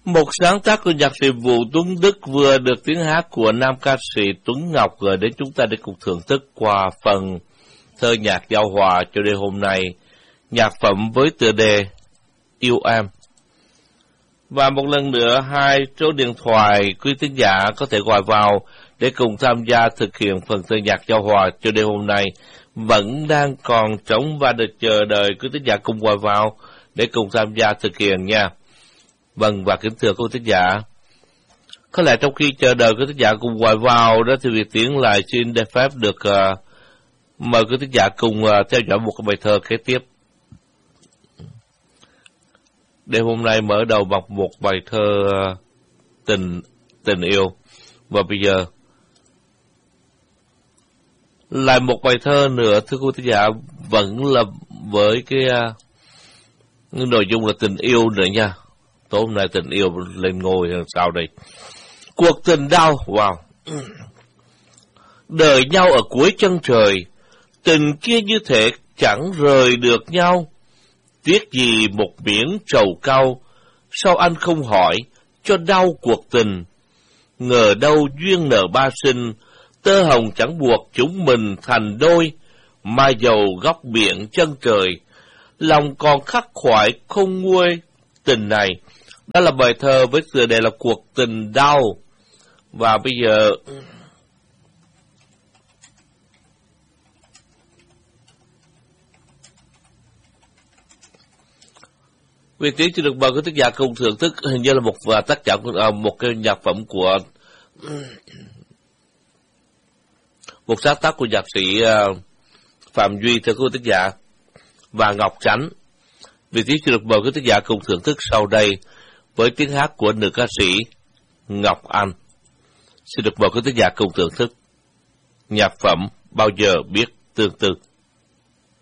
Một sáng tác của nhạc sĩ Vũ Tuấn Đức vừa được tiếng hát của nam ca sĩ Tuấn Ngọc gửi đến chúng ta để cùng thưởng thức qua phần thơ nhạc giao hòa cho đêm hôm nay, nhạc phẩm với tựa đề Yêu Em. Và một lần nữa, hai số điện thoại quý thính giả có thể gọi vào để cùng tham gia thực hiện phần thơ nhạc giao hòa cho đêm hôm nay vẫn đang còn trống và được chờ đợi quý thính giả cùng gọi vào để cùng tham gia thực hiện nha. Vâng, và kính thưa quý thính giả, có lẽ trong khi chờ đợi quý thính giả cùng gọi vào đó thì Việt Tiến lại xin được phép được mời quý thính giả cùng theo dõi một cái bài thơ kế tiếp. Đêm hôm nay mở đầu bằng một bài thơ tình yêu, và bây giờ lại một bài thơ nữa thưa quý thính giả, vẫn là với cái nội dung là tình yêu nữa nha. Tối hôm nay tình yêu lên ngôi làm sao đây? Cuộc tình đau, wow. Đợi nhau ở cuối chân trời, tình kia như thể chẳng rời được nhau. Tiếc gì một miếng trầu cau, sao anh không hỏi cho đau cuộc tình? Ngờ đâu duyên nợ ba sinh, tơ hồng chẳng buộc chúng mình thành đôi. Mai dầu góc biển chân trời, lòng còn khắc khoải không nguôi tình này. Đó là bài thơ với tựa đề là Cuộc tình đau. Và bây giờ Việt Tiến chỉ được mời quý thính giả cùng thưởng thức, hình như là một tác giả một cái nhạc phẩm của một sáng tác của nhạc sĩ Phạm Duy thưa quý thính giả và Ngọc Chánh. Việt Tiến chỉ được mời quý thính giả cùng thưởng thức sau đây với tiếng hát của nữ ca sĩ Ngọc Anh. Xin được mời quý thính giả cùng thưởng thức nhạc phẩm Bao giờ biết tương tư.